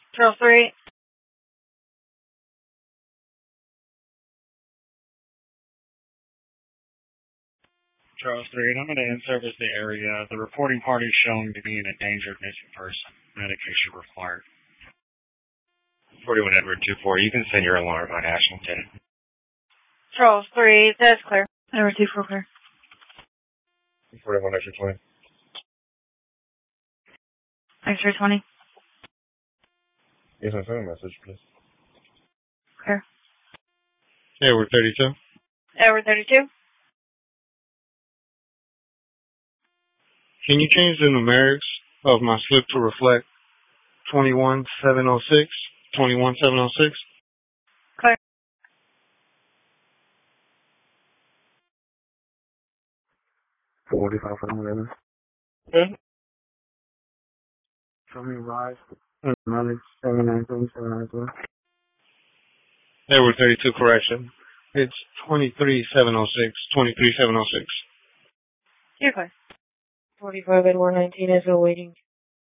Charles 3. Charles 3, I'm going to in-service the area. The reporting party is showing to be an endangered missing person. Medication required. 41 Edward 24, you can send your alarm on Ashington. Charles 3, that's clear. Edward 24 clear. 41 Edward 20. X-ray 20. Yes, send a message, please. Clear. Edward 32. Edward 32. Can you change the numerics of my slip to reflect 21706? 21706? Clear. $45 for the whatever. Okay. Show me rise. Another 793. Edward 32, correction. It's 23706. 23706. You're fine. 45 Edward 19 is awaiting